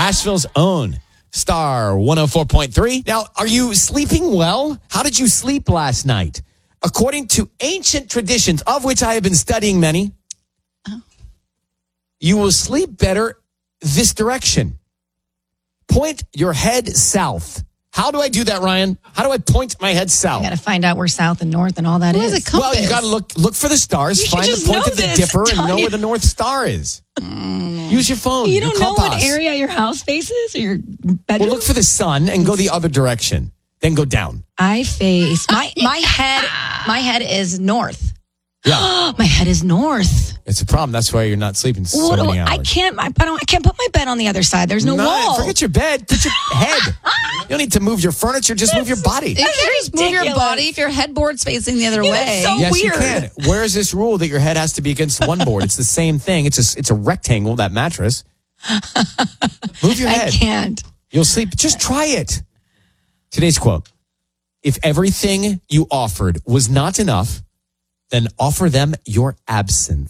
Asheville's own Star 104.3. Now, are you sleeping well? How did you sleep last night? According to ancient traditions, of which I have been studying many, you will sleep better this direction. Point your head south. How do I do that, Ryan? How do I point my head south? I got to find out where south and north and all that is. Well, you got to look for the stars, find the point of the dipper, and know where the North Star is. Use your phone. You don't know what area your house faces or your bedroom? Well, look for the sun and go the other direction. Then go down. I face my head. My head is north. Yeah, my head is north. It's a problem. That's why you're not sleeping so many hours. I can't put my bed on the other side. There's no wall. Forget your bed. Put your head. You don't need to move your furniture. Just move your body. You can just move your body if your headboard's facing the other way. So yes, weird. You can. Where is this rule that your head has to be against one board? It's the same thing. It's a rectangle, that mattress. Move your head. I can't. You'll sleep. Just try it. Today's quote. If everything you offered was not enough, then offer them your absence.